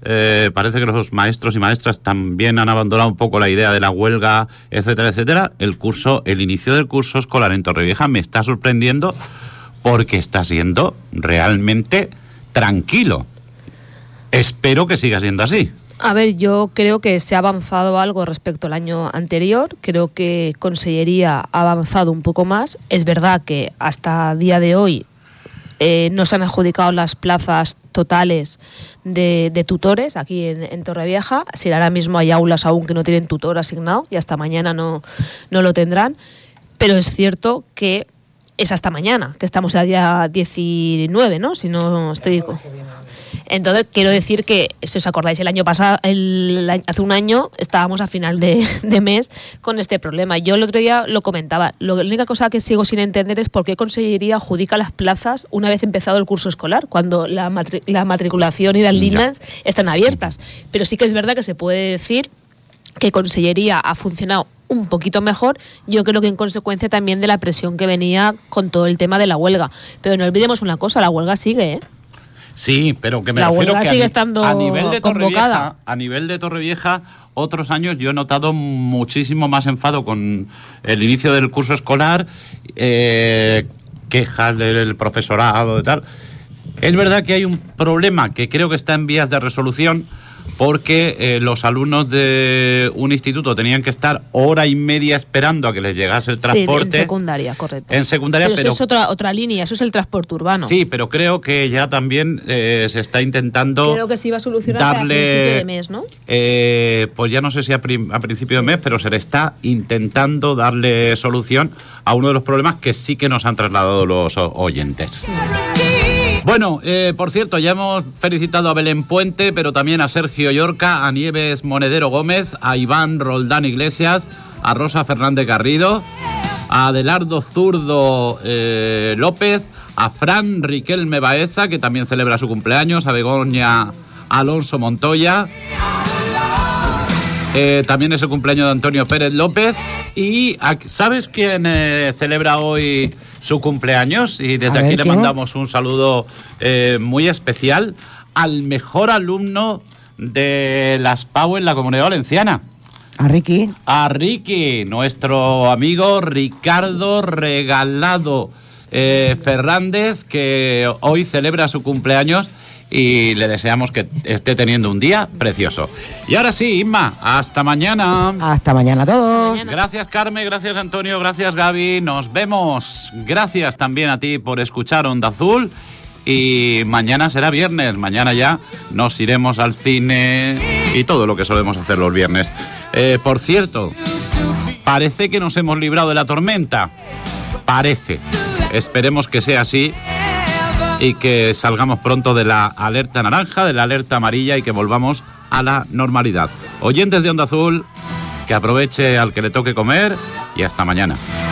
parece que los maestros y maestras también han abandonado un poco la idea de la huelga, etcétera, etcétera. El inicio del curso escolar en Torrevieja me está sorprendiendo porque está siendo realmente tranquilo. Espero que siga siendo así. A ver, yo creo que se ha avanzado algo respecto al año anterior. Creo que Consellería ha avanzado un poco más. Es verdad que hasta día de hoy no se han adjudicado las plazas totales de tutores aquí en Torrevieja. Si ahora mismo hay aulas aún que no tienen tutor asignado y hasta mañana no lo tendrán. Pero es cierto que es hasta mañana, que estamos a día 19, ¿no? Si no estoy... Entonces, quiero decir que, si os acordáis, el año pasado, hace un año, estábamos a final de mes con este problema. Yo el otro día lo comentaba. La única cosa que sigo sin entender es por qué Consellería adjudica las plazas una vez empezado el curso escolar, cuando la matriculación y las líneas están abiertas. Pero sí que es verdad que se puede decir que Consellería ha funcionado un poquito mejor, yo creo que en consecuencia también de la presión que venía con todo el tema de la huelga. Pero no olvidemos una cosa, la huelga sigue, ¿eh? Sí, pero que me la refiero huelga que sigue estando a nivel de convocada. A nivel de Torrevieja, otros años yo he notado muchísimo más enfado con el inicio del curso escolar, quejas del profesorado y tal. Es verdad que hay un problema que creo que está en vías de resolución, porque los alumnos de un instituto tenían que estar hora y media esperando a que les llegase el transporte. Sí, en secundaria, correcto. En secundaria, pero eso es otra línea, eso es el transporte urbano. Sí, pero creo que ya también se está intentando... Creo que se iba a solucionar a principio de mes, ¿no? Pues ya no sé si a principio de mes, pero se le está intentando darle solución a uno de los problemas que sí que nos han trasladado los oyentes. Bueno, por cierto, ya hemos felicitado a Belén Puente, pero también a Sergio Llorca, a Nieves Monedero Gómez, a Iván Roldán Iglesias, a Rosa Fernández Garrido, a Adelardo Zurdo López, a Fran Riquelme Baeza, que también celebra su cumpleaños, a Begoña Alonso Montoya, también es el cumpleaños de Antonio Pérez López. Y ¿sabes quién celebra hoy su cumpleaños? Y desde aquí le mandamos un saludo muy especial al mejor alumno de las PAU en la Comunidad Valenciana. A Ricky. A Ricky, nuestro amigo Ricardo Regalado Fernández, que hoy celebra su cumpleaños y le deseamos que esté teniendo un día precioso. Y ahora sí, Inma, hasta mañana. Hasta mañana a todos. Gracias, Carmen, gracias, Antonio, gracias, Gaby. Nos vemos. Gracias también a ti por escuchar Onda Azul. Y mañana será viernes. Mañana ya nos iremos al cine y todo lo que solemos hacer los viernes. Por cierto, parece que nos hemos librado de la tormenta. Parece. Esperemos que sea así y que salgamos pronto de la alerta naranja, de la alerta amarilla y que volvamos a la normalidad. Oyentes de Onda Azul, que aproveche al que le toque comer y hasta mañana.